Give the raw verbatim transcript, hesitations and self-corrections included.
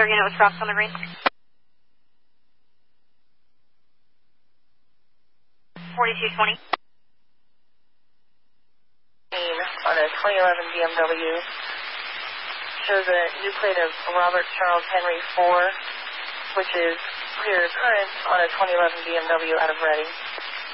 other unit was dropped on the green. forty-two twenty. On a twenty eleven B M W. Shows a new plate of Robert Charles Henry four, which is clear current on a twenty eleven B M W out of Reading.